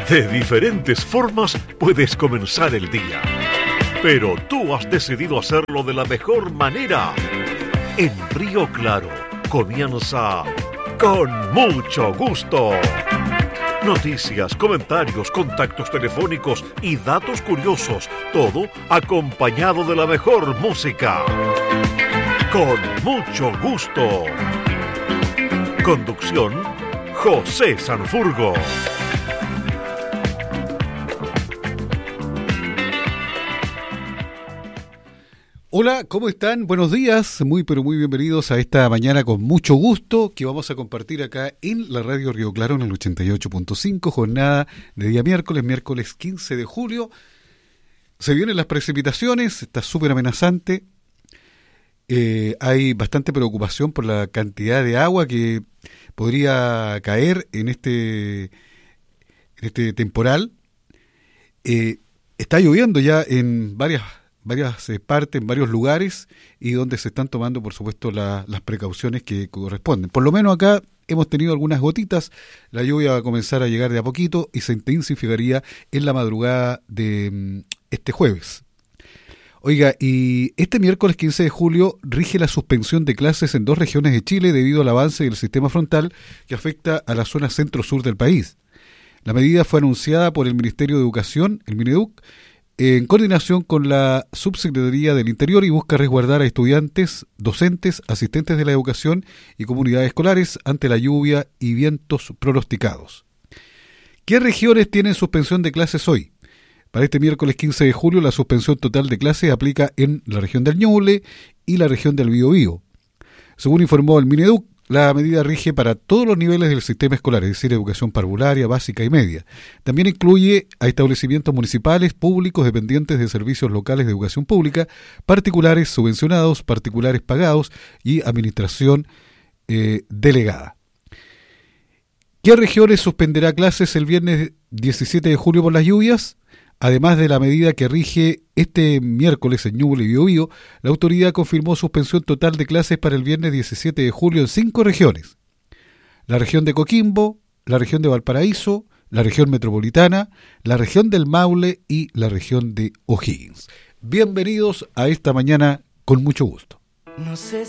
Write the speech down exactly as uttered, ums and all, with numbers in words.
De diferentes formas puedes comenzar el día, pero tú has decidido hacerlo de la mejor manera. En Río Claro comienza Con Mucho Gusto. Noticias, comentarios, contactos telefónicos y datos curiosos, todo acompañado de la mejor música. Con Mucho Gusto. Conducción, José Sanfurgo. Hola, ¿cómo están? Buenos días, muy pero muy bienvenidos a esta mañana con mucho gusto que vamos a compartir acá en la radio Río Claro en el ochenta y ocho punto cinco, jornada de día miércoles, miércoles quince de julio. Se vienen las precipitaciones, está súper amenazante, eh, hay bastante preocupación por la cantidad de agua que podría caer en este, en este temporal. Eh, está lloviendo ya en varias varias eh, partes, en varios lugares, y donde se están tomando, por supuesto, la, las precauciones que corresponden. Por lo menos acá hemos tenido algunas gotitas, la lluvia va a comenzar a llegar de a poquito y se intensificaría en la madrugada de um, este jueves. Oiga, y este miércoles quince de julio rige la suspensión de clases en dos regiones de Chile debido al avance del sistema frontal que afecta a la zona centro-sur del país. La medida fue anunciada por el Ministerio de Educación, el Mineduc, en coordinación con la Subsecretaría del Interior, y busca resguardar a estudiantes, docentes, asistentes de la educación y comunidades escolares ante la lluvia y vientos pronosticados. ¿Qué regiones tienen suspensión de clases hoy? Para este miércoles quince de julio, la suspensión total de clases aplica en la región del Ñuble y la región del Biobío. Según informó el Mineduc, la medida rige para todos los niveles del sistema escolar, es decir, educación parvularia, básica y media. También incluye a establecimientos municipales, públicos, dependientes de servicios locales de educación pública, particulares subvencionados, particulares pagados y administración eh, delegada. ¿Qué regiones suspenderá clases el viernes diecisiete de julio por las lluvias? Además de la medida que rige este miércoles en Ñuble y Biobío, la autoridad confirmó suspensión total de clases para el viernes diecisiete de julio en cinco regiones: la región de Coquimbo, la región de Valparaíso, la región metropolitana, la región del Maule y la región de O'Higgins. Bienvenidos a esta mañana con mucho gusto. No sé